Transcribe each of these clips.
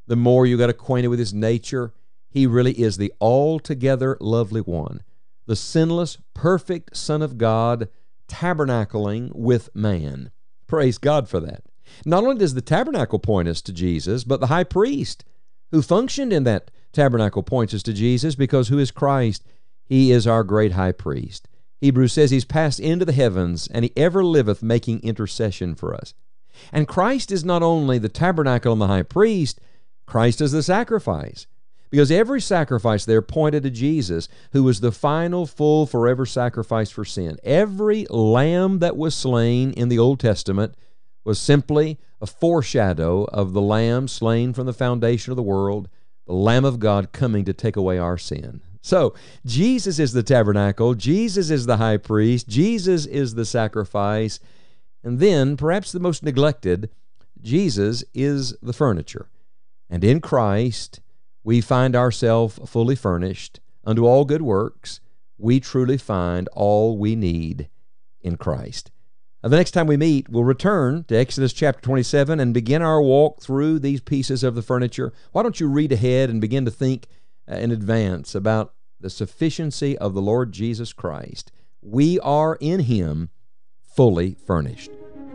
the more you got acquainted with His nature, He really is the altogether lovely one, the sinless, perfect Son of God, tabernacling with man. Praise God for that. Not only does the tabernacle point us to Jesus, but the high priest who functioned in that tabernacle points us to Jesus, because who is Christ? He is our great high priest. Hebrews says He's passed into the heavens, and He ever liveth, making intercession for us. And Christ is not only the tabernacle and the high priest, Christ is the sacrifice, because every sacrifice there pointed to Jesus, who was the final, full, forever sacrifice for sin. Every lamb that was slain in the Old Testament was simply a foreshadow of the Lamb slain from the foundation of the world, the Lamb of God coming to take away our sin. So, Jesus is the tabernacle, Jesus is the high priest, Jesus is the sacrifice, and then, perhaps the most neglected, Jesus is the furniture. And in Christ, we find ourselves fully furnished unto all good works. We truly find all we need in Christ. The next time we meet, we'll return to Exodus chapter 27 and begin our walk through these pieces of the furniture. Why don't you read ahead and begin to think in advance about the sufficiency of the Lord Jesus Christ? We are in Him fully furnished.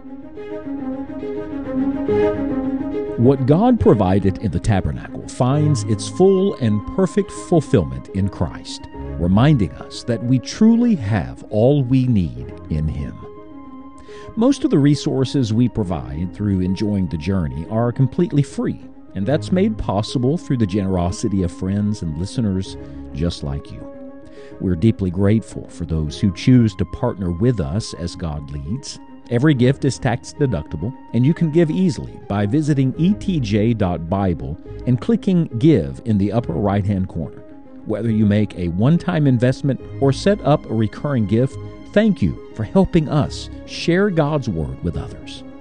What God provided in the tabernacle finds its full and perfect fulfillment in Christ, reminding us that we truly have all we need in Him. Most of the resources we provide through enjoying the journey are completely free, and that's made possible through the generosity of friends and listeners just like you. We're deeply grateful for those who choose to partner with us as God leads. Every gift is tax deductible, and you can give easily by visiting etj.bible and clicking Give in the upper right-hand corner. Whether you make a one-time investment or set up a recurring gift, thank you for helping us share God's Word with others.